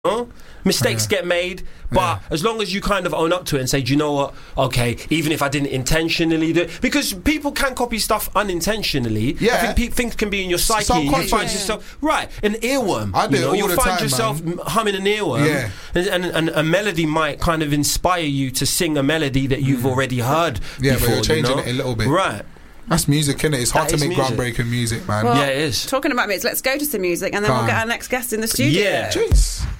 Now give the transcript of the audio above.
Mistakes get made, but as long as you kind of own up to it and say, do you know what? Okay, even if I didn't intentionally do it, because people can copy stuff unintentionally. Yeah. I think things can be in your psyche. And you find yourself an earworm. I do it all you'll the find time, yourself man. humming an earworm, and a melody might kind of inspire you to sing a melody that you've already heard. Yeah, before, but you're changing it a little bit, right? That's music, innit? It's hard to That is make music. groundbreaking music, man. Well, Yeah, it is. Talking about music, let's go to some music and then we'll get our next guest in the studio. Yeah. Jeez.